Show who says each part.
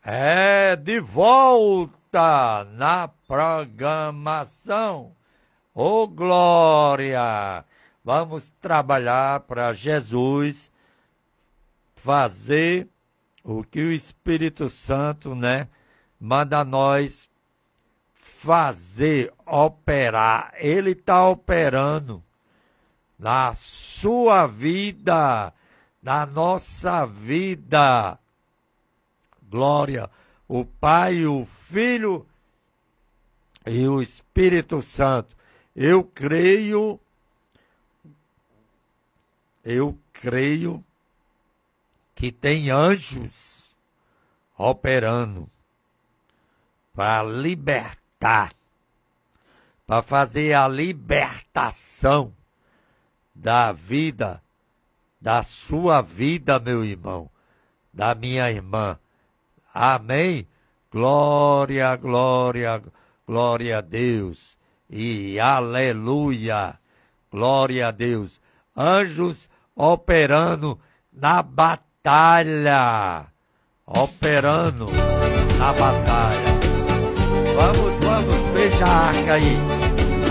Speaker 1: É de volta na programação. Ô glória! Vamos trabalhar para Jesus fazer o que o Espírito Santo, manda nós fazer, operar. Ele está operando na sua vida, na nossa vida. Glória, o Pai, o Filho e o Espírito Santo. Eu creio que tem anjos operando para libertar, para fazer a libertação da vida, da sua vida, meu irmão, da minha irmã. Amém? Glória, glória, glória a Deus. E aleluia. Glória a Deus. Anjos operando na batalha. Operando na batalha. Vamos, beija a arca aí.